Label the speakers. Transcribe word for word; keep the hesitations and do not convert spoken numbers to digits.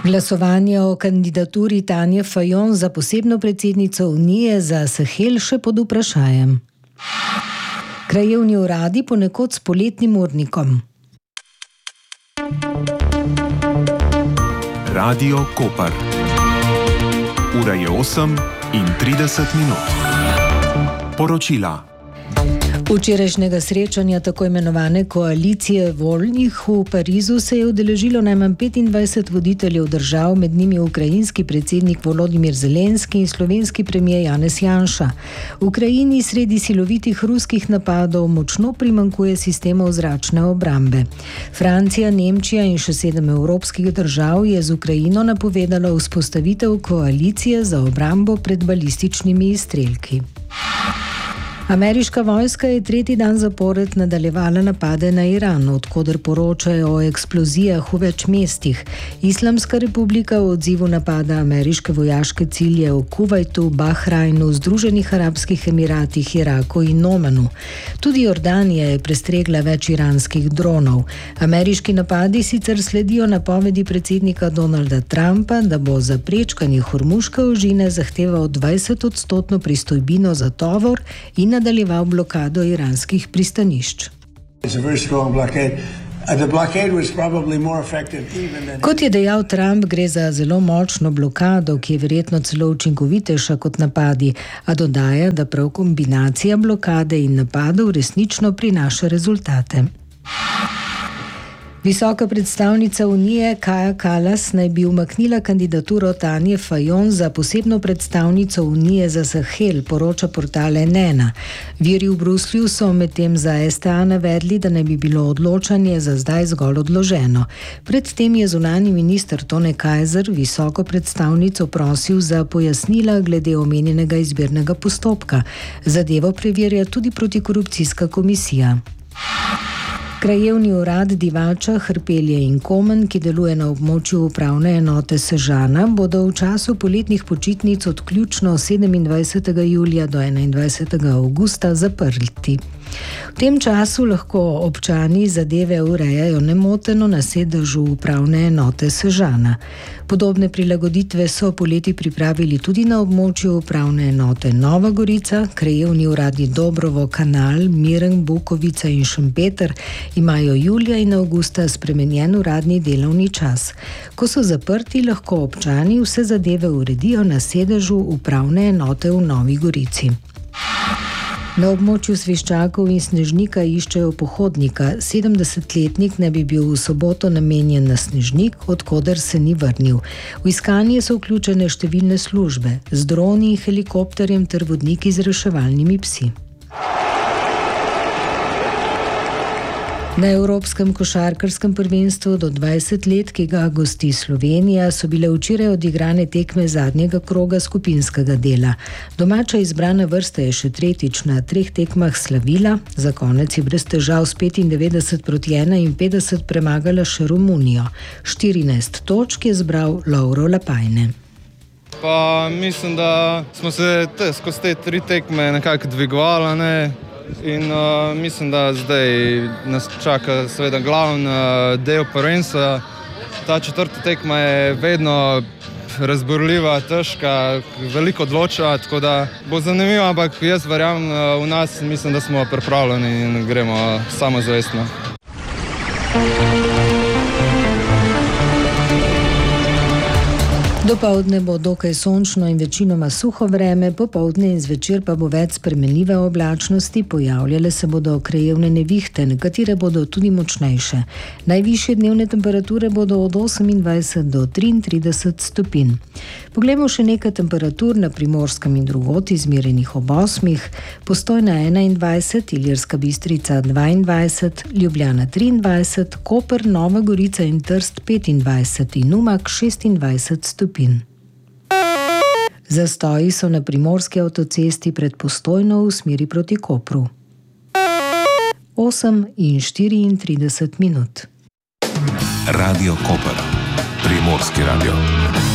Speaker 1: Glasovanje o kandidaturi Tanje Fajon za posebno predsednico Unije za Sahel še pod vprašajem. Krajevni uradi ponekod s poletnim urnikom.
Speaker 2: Radio Koper. Ura je osem in trideset minut. Poročila.
Speaker 1: Včerajšnjega srečanja tako imenovane koalicije voljnih v Parizu se je udeležilo najmanj petindvajset voditeljev držav, med njimi ukrajinski predsednik Volodimir Zelenski in slovenski premier Janez Janša. V Ukrajini sredi silovitih ruskih napadov močno primanjkuje sistemov zračne obrambe. Francija, Nemčija in še sedem evropskih držav je z Ukrajino napovedalo vzpostavitev koalicije za obrambo pred balističnimi izstrelki. Ameriška vojska je tretji dan zapored nadaljevala napade na Iran, od koder poročajo o eksplozijah v več mestih. Islamska republika v odzivu napada ameriške vojaške cilje v Kuvajtu, Bahrajnu, Združenih arabskih emiratih, Iraku in Omanu. Tudi Jordanija je prestregla več iranskih dronov. Ameriški napadi sicer sledijo napovedi predsednika Donalda Trumpa, da bo za prečkanje Hormuške ožine zahteval dvajset odstotno pristojbino za tovor in nadaljeval blokado iranskih pristanišč. Kot je dejal Trump, gre za zelo močno blokado, ki je verjetno celo učinkovitejša kot napadi, a dodaja, da prav kombinacija blokade in napadov resnično prinaša rezultate. Visoka predstavnica Unije Kaja Kallas naj bi umaknila kandidaturo Tanje Fajon za posebno predstavnico Unije za Sahel, poroča portal N ena. Viri v Bruslju so medtem za S T A navedli, da naj bi bilo odločanje za zdaj zgolj odloženo. Predtem je zunanji minister Tone Kajzer visoko predstavnico prosil za pojasnila glede omenjenega izbirnega postopka. Zadevo preverja tudi protikorupcijska komisija. Krajevni urad Divača, Hrpelje in Komen, ki deluje na območju upravne enote Sežana, bodo v času poletnih počitnic od vključno sedemindvajsetega julija do enaindvajsetega avgusta zaprti. V tem času lahko občani zadeve urejajo nemoteno na sedežu upravne enote Sežana. Podobne prilagoditve so poleti pripravili tudi na območju upravne enote Nova Gorica, krajevni uradi Dobrovo, Kanal, Miren, Bukovica in Šempeter imajo julija in avgusta spremenjen uradni delovni čas. Ko so zaprti, lahko občani vse zadeve uredijo na sedežu upravne enote v Novi Gorici. Na območju Sveščakov in Snežnika iščejo pohodnika. sedemdesetletnik ne bi bil v soboto namenjen na Snežnik, od koder se ni vrnil. V iskanje so vključene številne službe, z droni in helikopterjem ter vodniki z reševalnimi psi. Na Evropskem košarkarskem prvenstvu do dvajset let, ki ga gosti Slovenija, so bile včeraj odigrane tekme zadnjega kroga skupinskega dela. Domača izbrana vrsta je še tretjič na treh tekmah slavila, za konec je brez težav s petindevetdeset proti enainpetdeset premagala še Romunijo. štirinajst točk je zbral Lovro Lapajne.
Speaker 3: Pa mislim, da smo se te, skozi te tri tekme nekako dvigovali, ne? In uh, mislim, da zdaj nas čaka seveda glavni uh, del prvenstva. Ta četrta tekma je vedno razburljiva, težka, veliko odloča, tako da bo zanimivo, ampak jaz verjamem uh, v nas, mislim, da smo pripravljeni in gremo samozavestno.
Speaker 1: Dopoldne bo dokaj sončno in večinoma suho vreme, popoldne in zvečer pa bo več spremenljive oblačnosti, pojavljale se bodo krajevne nevihte, nekatere bodo tudi močnejše. Najvišje dnevne temperature bodo od osemindvajset do triintrideset stopinj. Poglejmo še nekaj temperatur na Primorskem in drugod, izmerjenih ob osmih. Postojna enaindvajset, Ilirska Bistrica dvaindvajset, Ljubljana triindvajset, Koper, Nova Gorica in Trst petindvajset in Umag šestindvajset stopinj. Zastoji so na primorski avtocesti pred Postojno v smeri proti Kopru. osem in štiriintrideset minut.
Speaker 2: Radio Koper. Primorski radio.